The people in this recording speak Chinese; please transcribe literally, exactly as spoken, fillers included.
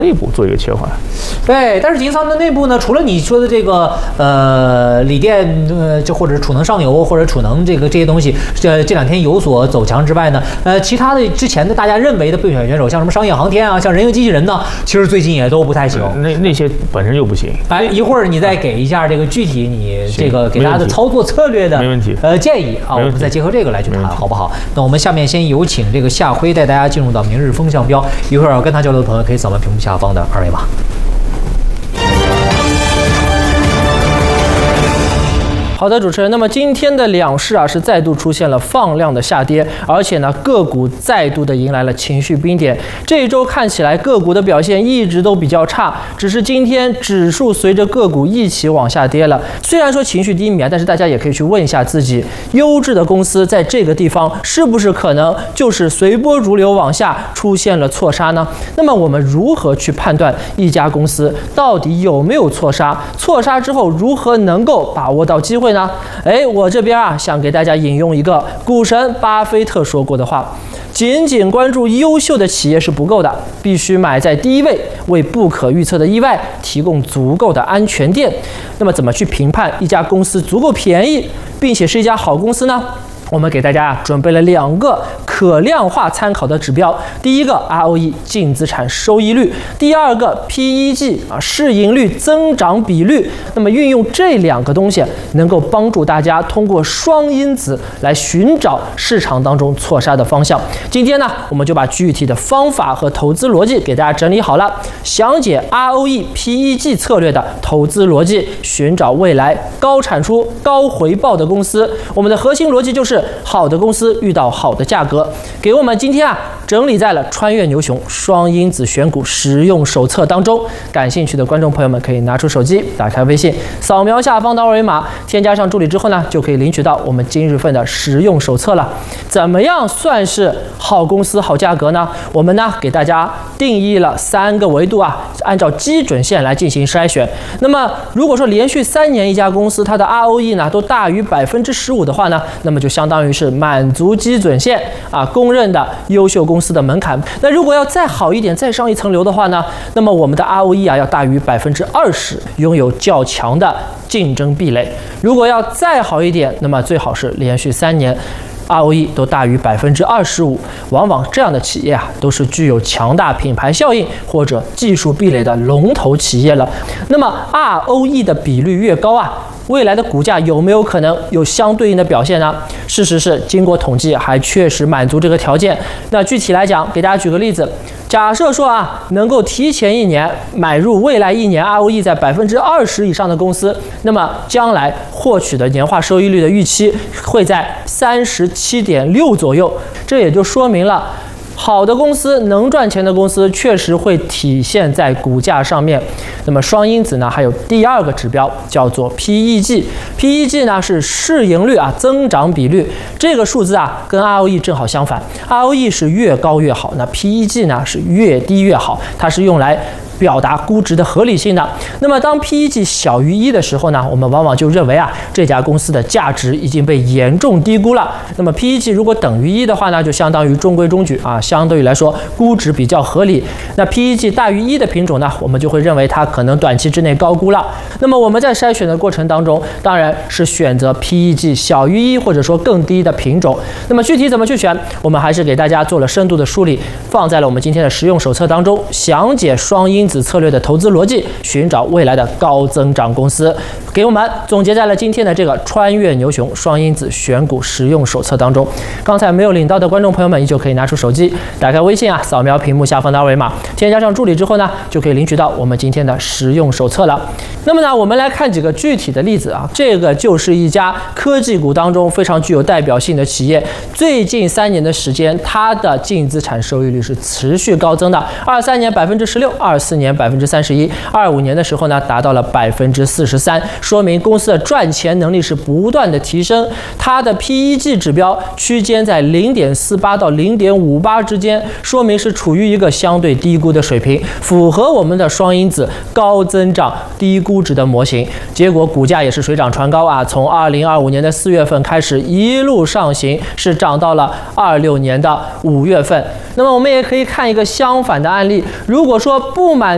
内部做一个切换。 对，但是银仓的内部呢，除了你说的这个呃锂电呃，就或者储能上游或者储能这个这些东西，这这两天有所走强之外呢，呃，其他的之前的大家认为的备选选手，像什么商业航天啊，像人形机器人呢，其实最近也都不太行。 那那些本身就不行。 哎，一会儿你再给一下这个具体你这个给大家的操作策略的没问题呃建议啊，我们再结合这个来去谈，好不好？那我们下面先有请这个夏辉带大家进入到明日风向标，一会儿要跟他交流的朋友可以扫描屏幕下方的二维码。 好的，主持人。那么今天的两市啊是再度出现了放量的下跌，而且呢个股再度的迎来了情绪冰点。这一周看起来个股的表现一直都比较差，只是今天指数随着个股一起往下跌了。虽然说情绪低迷啊，但是大家也可以去问一下自己，优质的公司在这个地方是不是可能就是随波逐流往下出现了错杀呢？那么我们如何去判断一家公司到底有没有错杀？错杀之后如何能够把握到机会呢？哎，我这边啊想给大家引用一个股神巴菲特说过的话：仅仅关注优秀的企业是不够的，必须买在第一位，为不可预测的意外提供足够的安全垫。那么怎么去评判一家公司足够便宜，并且是一家好公司呢？我们给大家准备了两个可量化参考的指标，第一个 R O E 净资产收益率，第二个 P E G 啊市盈率增长比率。那么运用这两个东西，能够帮助大家通过双因子来寻找市场当中错杀的方向。今天呢，我们就把具体的方法和投资逻辑给大家整理好了，详解 R O E、P E G 策略的投资逻辑，寻找未来高产出、高回报的公司。我们的核心逻辑就是好的公司遇到好的价格，给我们今天啊整理在了穿越牛熊双因子选股实用手册当中。感兴趣的观众朋友们可以拿出手机，打开微信，扫描下方的二维码，添加上助理之后呢，就可以领取到我们今日份的实用手册了。怎么样算是好公司好价格呢？我们呢给大家定义了三个维度啊，按照基准线来进行筛选。那么如果说连续三年一家公司它的 R O E 呢都大于百分之十五的话呢，那么就相当于是满足基准线啊，公认的优秀公司的门槛。那如果要再好一点，再上一层楼的话呢，那么我们的 R O E 啊要大于百分之二十，拥有较强的竞争壁垒。如果要再好一点，那么最好是连续三年R O E 都大于百分之二十五，往往这样的企业啊，都是具有强大品牌效应或者技术壁垒的龙头企业了。那么 R O E 的比率越高啊，未来的股价有没有可能有相对应的表现呢？事实是，经过统计，还确实满足这个条件。那具体来讲，给大家举个例子。假设说啊，能够提前一年买入未来一年 R O E 在百分之二十以上的公司，那么将来获取的年化收益率的预期会在三十七点六左右。这也就说明了，好的公司、能赚钱的公司确实会体现在股价上面。那么双因子呢，还有第二个指标叫做 P E G。P E G 呢是市盈率啊增长比率，这个数字啊跟 R O E 正好相反。R O E 是越高越好，那 P E G 呢是越低越好，它是用来表达估值的合理性的。那么当 P E G 小于一的时候呢，我们往往就认为啊这家公司的价值已经被严重低估了。那么 P E G 如果等于一的话呢，就相当于中规中矩啊，相对于来说估值比较合理。那 P E G 大于一的品种呢，我们就会认为它可能短期之内高估了。那么我们在筛选的过程当中，当然是选择 P E G 小于一或者说更低的品种。那么具体怎么去选，我们还是给大家做了深度的梳理，放在了我们今天的实用手册当中，详解双因子策略的投资逻辑，寻找未来的高增长公司，给我们总结在了今天的这个穿越牛熊双因子选股实用手册当中。刚才没有领到的观众朋友们，依旧可以拿出手机，打开微信啊，扫描屏幕下方的二维码，添加上助理之后呢，就可以领取到我们今天的实用手册了。那么呢，我们来看几个具体的例子啊，这个就是一家科技股当中非常具有代表性的企业，最近三年的时间，它的净资产收益率是持续高增的，二三年百分之十六，二四年百分之三十一，二五年的时候呢，达到了百分之四十三，说明公司的赚钱能力是不断的提升。它的 P E G 指标区间在零点四八到零点五八之间，说明是处于一个相对低估的水平，符合我们的双因子高增长低估值的模型。结果股价也是水涨船高啊，从二零二五年的四月份开始一路上行，是涨到了二六年的五月份。那么我们也可以看一个相反的案例，如果说不满